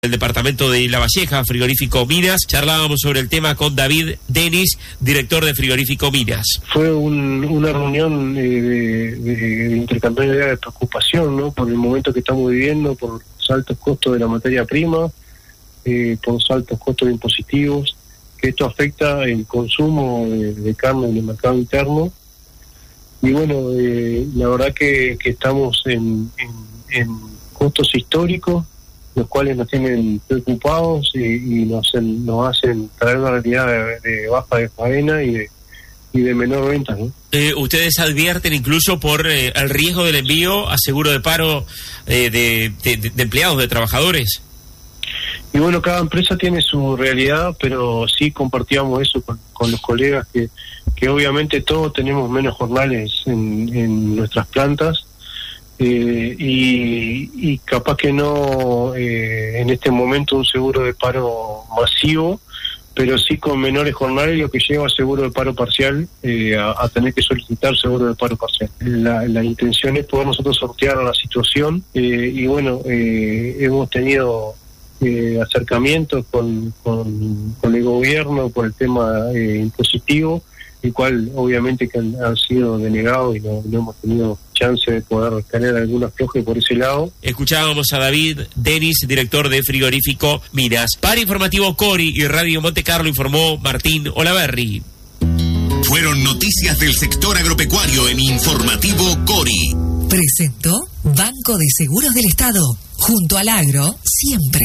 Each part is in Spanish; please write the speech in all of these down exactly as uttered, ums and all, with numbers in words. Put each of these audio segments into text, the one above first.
El departamento de La Valleja, Frigorífico Minas. Charlábamos sobre el tema con David Denis, director de Frigorífico Minas. Fue un, una reunión eh, de, de, de intercambiabilidad de preocupación, ¿no? Por el momento que estamos viviendo, por los altos costos de la materia prima, eh, por los altos costos impositivos, que esto afecta el consumo de, de carne en el mercado interno. Y bueno, eh, la verdad que, que estamos en, en, en costos históricos, los cuales nos tienen preocupados y, y nos, hacen, nos hacen traer una realidad de, de baja de faena y de, y de menor venta, ¿no? Eh, ustedes advierten incluso por eh, el riesgo del envío a seguro de paro eh, de, de, de empleados, de trabajadores. Y bueno, cada empresa tiene su realidad, pero sí compartíamos eso con, con los colegas, que, que obviamente todos tenemos menos jornales en, en nuestras plantas. Eh, y, y capaz que no eh, en este momento un seguro de paro masivo, pero sí con menores jornales, lo que lleva a seguro de paro parcial, eh, a, a tener que solicitar seguro de paro parcial. La, la intención es poder nosotros sortear la situación eh, y bueno, eh, hemos tenido eh, acercamientos con, con, con el gobierno por el tema eh, impositivo, el cual obviamente que han, han sido denegados y no, no hemos tenido chance de poder tener algún afloje por ese lado. Escuchábamos a David Denis, director de Frigorífico Minas. Para Informativo Cori y Radio Monte Carlo informó Martín Olaverri. Fueron noticias del sector agropecuario en Informativo Cori. Presentó Banco de Seguros del Estado. Junto al agro, siempre.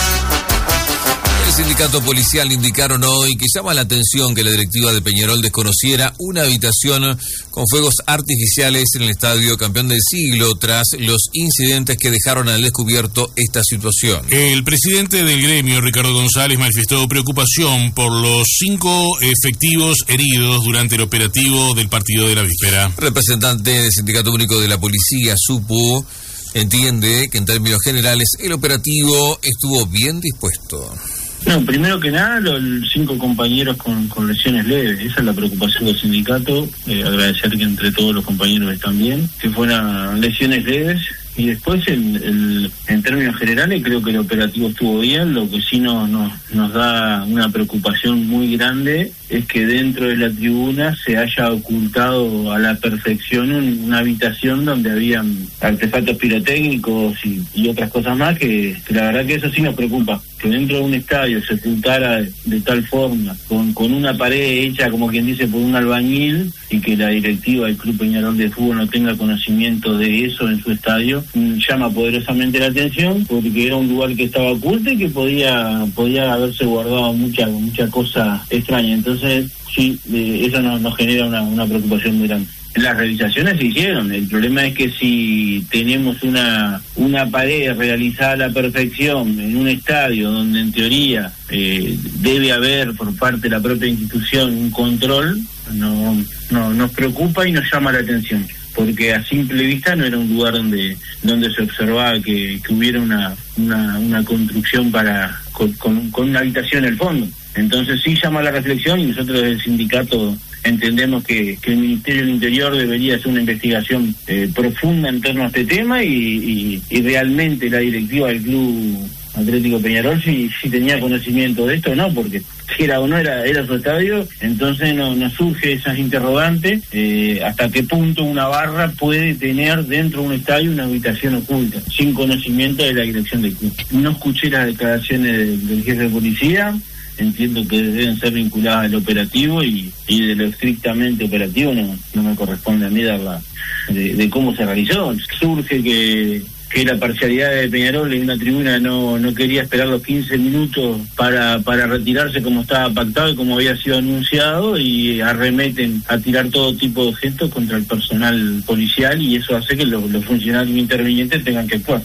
El sindicato policial indicaron hoy que llama la atención que la directiva de Peñarol desconociera una habitación con fuegos artificiales en el estadio Campeón del Siglo tras los incidentes que dejaron al descubierto esta situación. El presidente del gremio, Ricardo González, manifestó preocupación por los cinco efectivos heridos durante el operativo del partido de la víspera. Representante del Sindicato Único de la Policía, SUPU, entiende que en términos generales el operativo estuvo bien dispuesto. No, primero que nada, los cinco compañeros con, con lesiones leves, esa es la preocupación del sindicato, eh, agradecer que entre todos los compañeros están bien, que fueran lesiones leves, y después en, el, en términos generales creo que el operativo estuvo bien. Lo que sí no, no, nos da una preocupación muy grande es que dentro de la tribuna se haya ocultado a la perfección un, una habitación donde habían artefactos pirotécnicos y, y otras cosas más, que, que la verdad que eso sí nos preocupa, que dentro de un estadio se ocultara de, de tal forma, con, con una pared hecha como quien dice por un albañil, y que la directiva del Club Peñarol de Fútbol no tenga conocimiento de eso en su estadio, llama poderosamente la atención, porque era un lugar que estaba oculto y que podía podía haberse guardado mucha mucha cosa extraña. Entonces sí, eh, eso nos, nos genera una, una preocupación muy grande. Las realizaciones se hicieron, el problema es que si tenemos una una pared realizada a la perfección en un estadio donde en teoría eh, debe haber por parte de la propia institución un control, no, no nos preocupa y nos llama la atención, porque a simple vista no era un lugar donde donde se observaba que, que hubiera una, una una construcción para con, con, con una habitación en el fondo. Entonces sí llama la reflexión, y nosotros desde el sindicato entendemos que, que el Ministerio del Interior debería hacer una investigación eh, profunda en torno a este tema, y, y, y realmente la directiva del Club Atlético Peñarol si, si tenía conocimiento de esto o no, porque si era o no era, era su estadio. Entonces no, nos surge esas interrogantes, eh, hasta qué punto una barra puede tener dentro de un estadio una habitación oculta, sin conocimiento de la dirección del club. No escuché las declaraciones del, del jefe de policía, entiendo que deben ser vinculadas al operativo, y, y de lo estrictamente operativo no, no me corresponde a mí darla de, de cómo se realizó. Surge que que la parcialidad de Peñarol en una tribuna no no quería esperar los quince minutos para para retirarse como estaba pactado y como había sido anunciado, y arremeten a tirar todo tipo de objetos contra el personal policial, y eso hace que los, los funcionarios intervinientes tengan que actuar.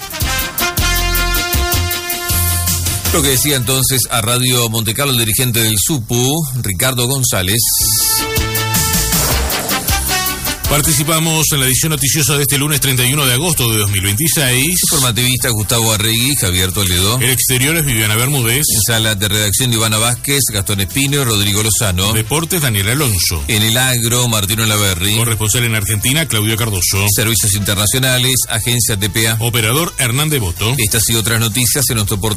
Lo que decía entonces a Radio Monte Carlo el dirigente del SUPU, Ricardo González. Participamos en la edición noticiosa de este lunes treinta y uno de agosto de dos mil veintiséis. Informativista Gustavo Arregui, Javier Toledo. El exterior es Viviana Bermúdez. En sala de redacción Ivana Vázquez, Gastón Espino y Rodrigo Lozano. Deportes Daniel Alonso. En el agro, Martino Laverri. Corresponsal en Argentina, Claudio Cardoso. Servicios internacionales, Agencia T P A. Operador Hernán Devoto. Estas y otras noticias en nuestro portal.